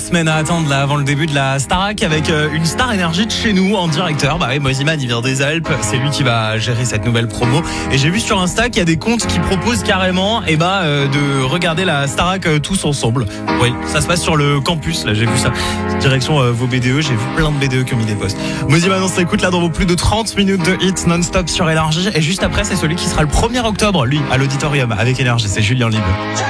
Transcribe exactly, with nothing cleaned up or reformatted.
Semaine à attendre là avant le début de la Starac avec euh, une star énergie de chez nous en directeur. Bah oui, Moziman il vient des Alpes, c'est lui qui va gérer cette nouvelle promo. Et j'ai vu sur Insta qu'il y a des comptes qui proposent carrément eh bah, euh, de regarder la Starac euh, tous ensemble. Oui, ça se passe sur le campus, là j'ai vu ça. Direction euh, vos B D E, j'ai vu plein de B D E qui ont mis des posts. Moziman on s'écoute là dans vos plus de trente minutes de hits non-stop sur Énergie. Et juste après c'est celui qui sera le premier octobre, lui, à l'auditorium avec Énergie, c'est Julien Libre.